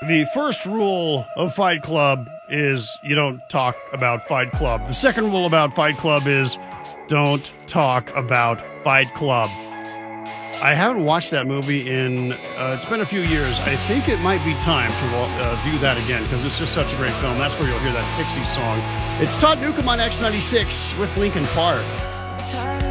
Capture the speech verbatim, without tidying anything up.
The first rule of Fight Club is you don't talk about Fight Club. The second rule about Fight Club is don't talk about Fight Club. I haven't watched that movie in, uh, it's been a few years. I think it might be time to uh, view that again because it's just such a great film. That's where you'll hear that Pixies song. It's Todd Newcomb on X ninety-six with Linkin Park.